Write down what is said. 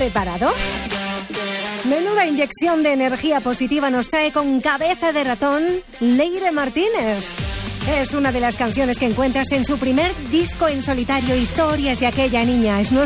¿Preparados? Menuda inyección de energía positiva nos trae con Cabeza de Ratón Leire Martínez. Es una de las canciones que encuentras en su primer disco en solitario, Historias de aquella niña. Es